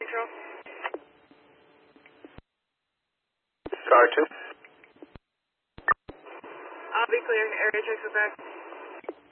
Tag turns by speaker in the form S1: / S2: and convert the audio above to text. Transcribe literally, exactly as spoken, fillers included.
S1: Control.
S2: Car two.
S1: I'll be clear. Area checks are back.